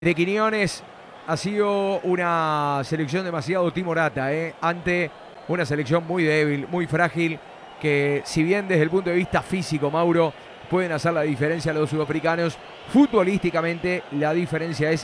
de Quiñones ha sido una selección demasiado timorata, ante una selección muy débil, muy frágil, que si bien desde el punto de vista físico, Mauro, pueden hacer la diferencia a los sudafricanos, futbolísticamente la diferencia es